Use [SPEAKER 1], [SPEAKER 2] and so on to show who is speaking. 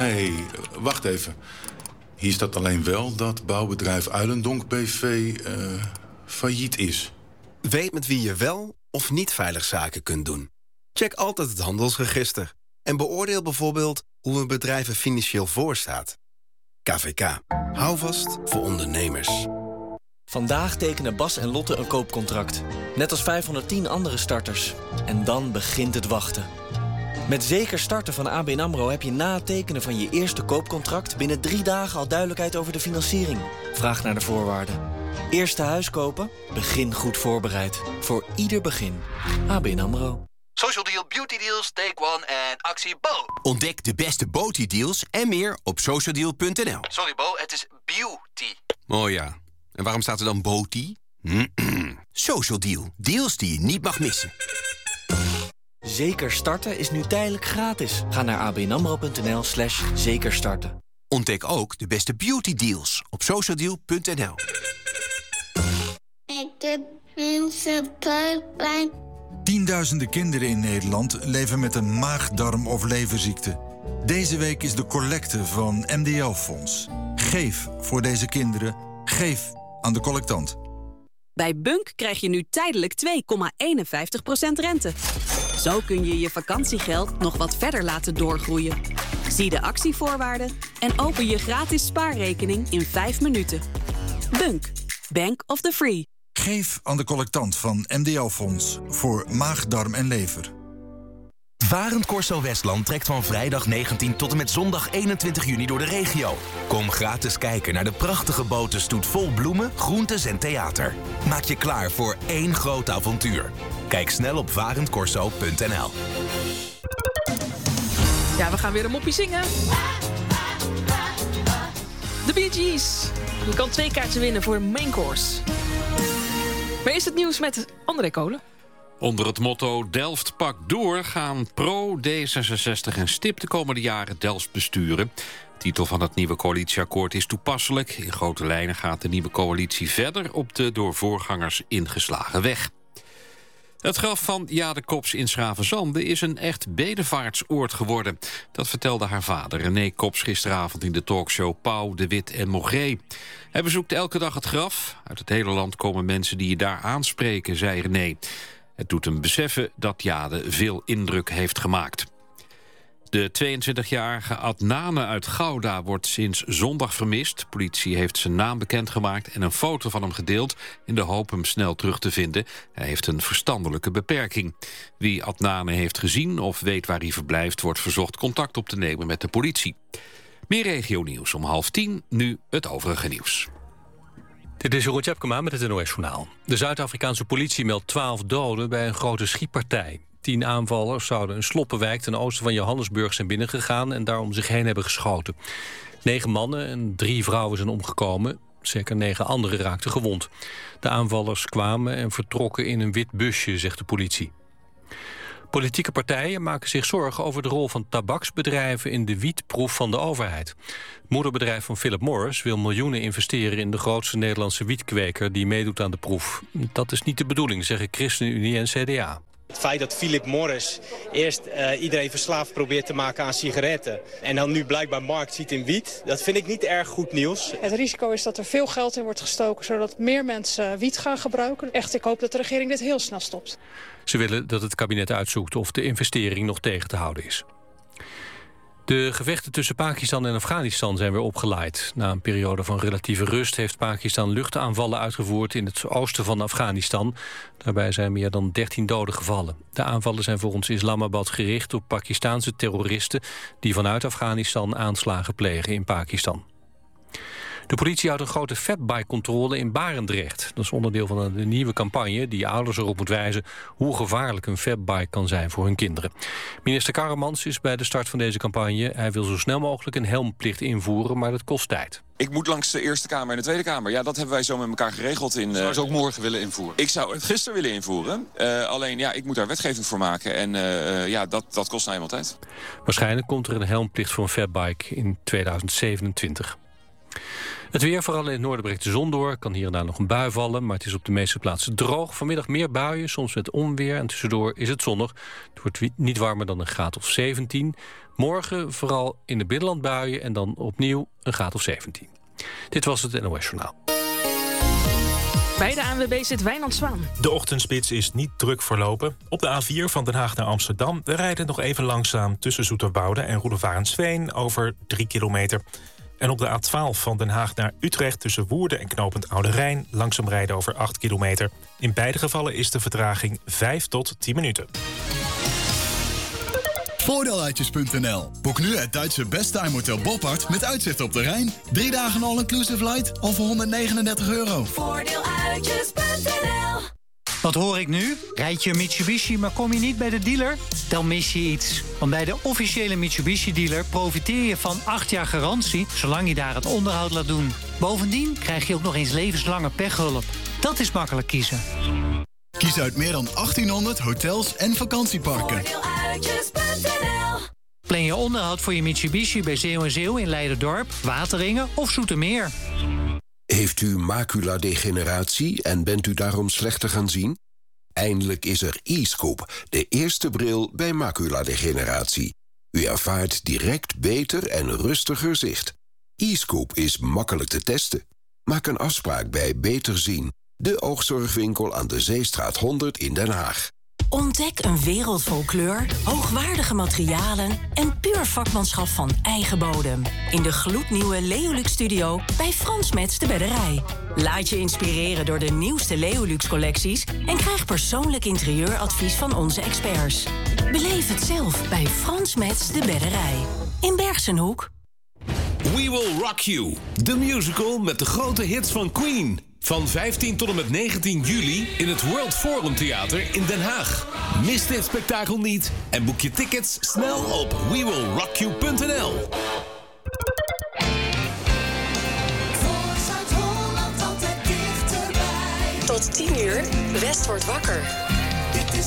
[SPEAKER 1] Hé, wacht even. Hier staat alleen wel dat bouwbedrijf Uilendonk BV failliet is.
[SPEAKER 2] Weet met wie je wel of niet veilig zaken kunt doen. Check altijd het handelsregister. En beoordeel bijvoorbeeld hoe een bedrijf er financieel voor staat. KVK. Hou vast voor ondernemers.
[SPEAKER 3] Vandaag tekenen Bas en Lotte een koopcontract. Net als 510 andere starters. En dan begint het wachten. Met Zeker Starten van ABN AMRO heb je na het tekenen van je eerste koopcontract binnen 3 dagen al duidelijkheid over de financiering. Vraag naar de voorwaarden. Eerste huis kopen? Begin goed voorbereid. Voor ieder begin. ABN AMRO.
[SPEAKER 4] Social Deal, Beauty Deals, Take One en actie Bo.
[SPEAKER 5] Ontdek de beste Beauty Deals en meer op socialdeal.nl.
[SPEAKER 4] Sorry Bo, het is beauty.
[SPEAKER 5] Oh ja, en waarom staat er dan Beauty? Social Deal, deals die je niet mag missen.
[SPEAKER 3] Zeker Starten is nu tijdelijk gratis. Ga naar abnamro.nl/zekerstarten.
[SPEAKER 5] Ontdek ook de beste beauty deals op socialdeal.nl.
[SPEAKER 6] Ik heb mensen buikpijn.
[SPEAKER 7] Tienduizenden kinderen in Nederland leven met een maag-darm- of leverziekte. Deze week is de collecte van MDL-fonds. Geef voor deze kinderen. Geef aan de collectant.
[SPEAKER 8] Bij Bunk krijg je nu tijdelijk 2,51% rente. Zo kun je je vakantiegeld nog wat verder laten doorgroeien. Zie de actievoorwaarden en open je gratis spaarrekening in 5 minuten. Bunk. Bank of the Free.
[SPEAKER 7] Geef aan de collectant van MDL-fonds voor maag, darm en lever.
[SPEAKER 9] Varend Corso Westland trekt van vrijdag 19 tot en met zondag 21 juni door de regio. Kom gratis kijken naar de prachtige botenstoet vol bloemen, groentes en theater. Maak je klaar voor één groot avontuur. Kijk snel op varendcorso.nl.
[SPEAKER 10] Ja, we gaan weer een moppie zingen. De Bee Gees. Je kan 2 kaarten winnen voor een main course. Maar is het nieuws met André Kolen?
[SPEAKER 11] Onder het motto Delft pakt door gaan Pro, D66 en STIP de komende jaren Delft besturen. De titel van het nieuwe coalitieakkoord is toepasselijk. In grote lijnen gaat de nieuwe coalitie verder op de door voorgangers ingeslagen weg. Het graf van Jade Kops in 's-Gravenzande is een echt bedevaartsoord geworden. Dat vertelde haar vader René Kops gisteravond in de talkshow Pauw, De Wit en Mogré. Hij bezoekt elke dag het graf. Uit het hele land komen mensen die je daar aanspreken, zei René. Het doet hem beseffen dat Jade veel indruk heeft gemaakt. De 22-jarige Adnane uit Gouda wordt sinds zondag vermist. Politie heeft zijn naam bekendgemaakt en een foto van hem gedeeld in de hoop hem snel terug te vinden. Hij heeft een verstandelijke beperking. Wie Adnane heeft gezien of weet waar hij verblijft, wordt verzocht contact op te nemen met de politie. Meer regionieuws om 9:30, nu het overige nieuws.
[SPEAKER 12] Dit is Jeroen Tjepkema met het NOS-journaal. De Zuid-Afrikaanse politie meldt 12 doden bij een grote schietpartij. 10 aanvallers zouden een sloppenwijk ten oosten van Johannesburg zijn binnengegaan en daar om zich heen hebben geschoten. 9 mannen en 3 vrouwen zijn omgekomen. Zeker 9 anderen raakten gewond. De aanvallers kwamen en vertrokken in een wit busje, zegt de politie. Politieke partijen maken zich zorgen over de rol van tabaksbedrijven in de wietproef van de overheid. Het moederbedrijf van Philip Morris wil miljoenen investeren in de grootste Nederlandse wietkweker die meedoet aan de proef. Dat is niet de bedoeling, zeggen ChristenUnie en CDA.
[SPEAKER 13] Het feit dat Philip Morris eerst iedereen verslaafd probeert te maken aan sigaretten en dan nu blijkbaar markt ziet in wiet, dat vind ik niet erg goed nieuws.
[SPEAKER 14] Het risico is dat er veel geld in wordt gestoken zodat meer mensen wiet gaan gebruiken. Echt, ik hoop dat de regering dit heel snel stopt.
[SPEAKER 12] Ze willen dat het kabinet uitzoekt of de investering nog tegen te houden is. De gevechten tussen Pakistan en Afghanistan zijn weer opgeleid. Na een periode van relatieve rust heeft Pakistan luchtaanvallen uitgevoerd in het oosten van Afghanistan. Daarbij zijn meer dan 13 doden gevallen. De aanvallen zijn volgens Islamabad gericht op Pakistaanse terroristen die vanuit Afghanistan aanslagen plegen in Pakistan. De politie houdt een grote fatbike-controle in Barendrecht. Dat is onderdeel van de nieuwe campagne die ouders erop moet wijzen hoe gevaarlijk een fatbike kan zijn voor hun kinderen. Minister Karremans is bij de start van deze campagne. Hij wil zo snel mogelijk een helmplicht invoeren, maar dat kost tijd.
[SPEAKER 15] Ik moet langs de Eerste Kamer en de Tweede Kamer. Ja, dat hebben wij zo met elkaar geregeld.
[SPEAKER 16] Zou ze ook morgen willen invoeren?
[SPEAKER 15] Ik zou het gisteren willen invoeren. Alleen, ja, ik moet daar wetgeving voor maken. En dat kost nou eenmaal tijd.
[SPEAKER 12] Waarschijnlijk komt er een helmplicht voor een fatbike in 2027. Het weer, vooral in het noorden breekt de zon door. Kan hier en daar nog een bui vallen, maar het is op de meeste plaatsen droog. Vanmiddag meer buien, soms met onweer en tussendoor is het zonnig. Het wordt niet warmer dan een graad of 17. Morgen vooral in het binnenland buien en dan opnieuw een graad of 17. Dit was het NOS Journaal.
[SPEAKER 10] Bij de ANWB zit Wijnand Zwaan.
[SPEAKER 17] De ochtendspits is niet druk verlopen. Op de A4 van Den Haag naar Amsterdam rijden nog even langzaam tussen Zoeterwoude en Roelevarensveen over 3 kilometer. En op de A12 van Den Haag naar Utrecht tussen Woerden en knooppunt Oude Rijn langzaam rijden over 8 kilometer. In beide gevallen is de vertraging 5 tot 10 minuten.
[SPEAKER 18] Voordeeluitjes.nl. Boek nu het Duitse Besttime Hotel Boppard met uitzicht op de Rijn. 3 dagen all-inclusive flight al voor €139.
[SPEAKER 19] Voordeeluitjes.nl. Wat hoor ik nu? Rijd je een Mitsubishi, maar kom je niet bij de dealer? Dan mis je iets. Want bij de officiële Mitsubishi-dealer profiteer je van 8 jaar garantie, zolang je daar het onderhoud laat doen. Bovendien krijg je ook nog eens levenslange pechhulp. Dat is makkelijk kiezen.
[SPEAKER 18] Kies uit meer dan 1800 hotels en vakantieparken.
[SPEAKER 19] Plan je onderhoud voor je Mitsubishi bij Zeeuw & Zeeuw in Leiderdorp, Wateringen of Zoetermeer.
[SPEAKER 20] Heeft u maculadegeneratie en bent u daarom slechter gaan zien? Eindelijk is er e-Scoop, de eerste bril bij maculadegeneratie. U ervaart direct beter en rustiger zicht. e-Scoop is makkelijk te testen. Maak een afspraak bij Beter Zien, de oogzorgwinkel aan de Zeestraat 100 in Den Haag.
[SPEAKER 21] Ontdek een wereld vol kleur, hoogwaardige materialen en puur vakmanschap van eigen bodem. In de gloednieuwe Leolux Studio bij Frans Metz de Bedderij. Laat je inspireren door de nieuwste Leolux collecties en krijg persoonlijk interieuradvies van onze experts. Beleef het zelf bij Frans Metz de Bedderij. In Bergsenhoek.
[SPEAKER 9] We Will Rock You, de musical met de grote hits van Queen. Van 15 tot en met 19 juli in het World Forum Theater in Den Haag. Mis dit spektakel niet en boek je tickets snel op wewillrockyou.nl.
[SPEAKER 21] Tot 10 uur, West wordt wakker.